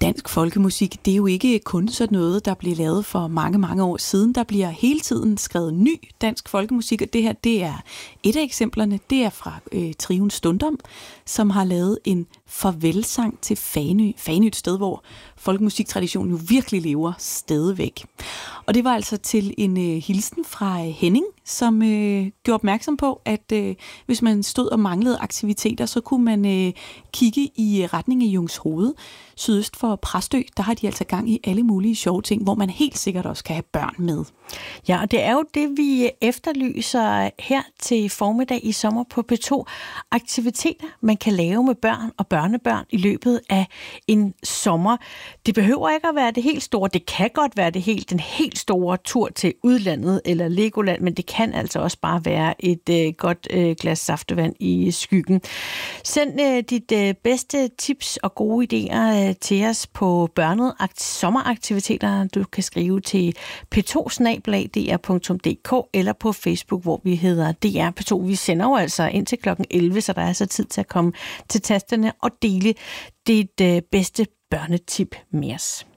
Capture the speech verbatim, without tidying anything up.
dansk folkemusik, det er jo ikke kun sådan noget, der blev lavet for mange, mange år siden. Der bliver hele tiden skrevet ny dansk folkemusik, og det her, det er et af eksemplerne. Det er fra øh, Trioen Stundom, som har lavet en farvelsang til Fanø. Fanø, et sted, hvor folkemusiktraditionen jo virkelig lever stadigvæk. Og det var altså til en øh, hilsen fra øh, Henning, som øh, gjorde opmærksom på, at øh, hvis man stod og manglede aktiviteter, så kunne man øh, kigge i retning af Jungshoved, sydøst for Præstø. Der har de altså gang i alle mulige sjove ting, hvor man helt sikkert også kan have børn med. Ja, og det er jo det, vi efterlyser her til formiddag i Sommer på P to. Aktiviteter, man kan lave med børn og børnebørn i løbet af en sommer. Det behøver ikke at være det helt store. Det kan godt være det helt, den helt store tur til udlandet eller Legoland, men det kan altså også bare være et øh, godt øh, glas saftevand i skyggen. Send øh, dit øh, bedste tips og gode idéer øh, til os på børnet sommeraktiviteter. Du kan skrive til p to snabel-a d r punktum d k eller på Facebook, hvor vi hedder D R P to. Vi sender jo altså ind til klokken elleve, så der er så tid til at komme til tasterne og dele dit øh, bedste børnetip med os.